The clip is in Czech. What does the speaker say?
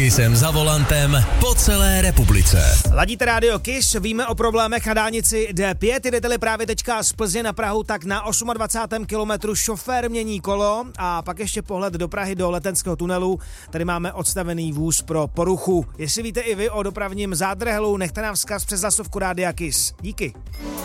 Kissem za volantem po celé republice. Ladíte rádio Kiss, víme o problémech na dálnici D5, jdete-li právě teďka z Plzně na Prahu, tak na 28. kilometru šofér mění kolo a pak ještě pohled do Prahy do Letenského tunelu. Tady máme odstavený vůz pro poruchu. Jestli víte i vy o dopravním zádrhelu, nechte nám vzkaz přes hlasovku rádia Kiss. Díky.